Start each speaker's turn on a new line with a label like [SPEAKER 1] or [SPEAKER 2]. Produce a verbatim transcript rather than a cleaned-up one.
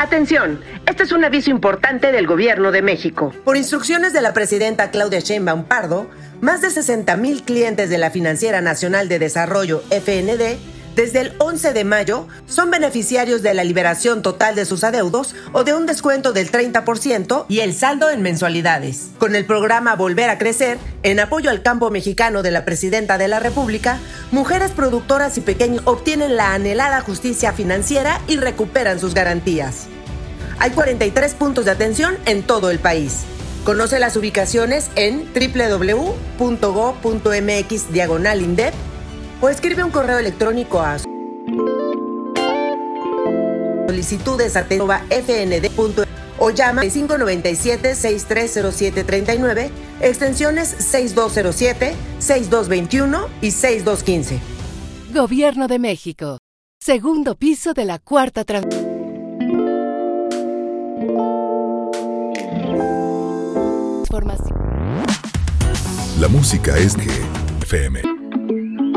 [SPEAKER 1] Atención, este es un aviso importante del Gobierno de México.
[SPEAKER 2] Por instrucciones de la presidenta Claudia Sheinbaum Pardo, más de sesenta mil clientes de la Financiera Nacional de Desarrollo, F N D, desde el once de mayo, son beneficiarios de la liberación total de sus adeudos o de un descuento del treinta por ciento y el saldo en mensualidades. Con el programa Volver a Crecer, en apoyo al campo mexicano de la Presidenta de la República, mujeres productoras y pequeños obtienen la anhelada justicia financiera y recuperan sus garantías. Hay cuarenta y tres puntos de atención en todo el país. Conoce las ubicaciones en doble u doble u doble u punto gob punto eme equis diagonal indep o escribe un correo electrónico a solicitudes arroba f n d punto o llama cinco nueve siete, seis tres cero siete tres nueve, extensiones seis dos cero siete, seis dos veintiuno y seis dos quince.
[SPEAKER 3] Gobierno de México. Segundo piso de la cuarta transformación.
[SPEAKER 4] La música es G F M.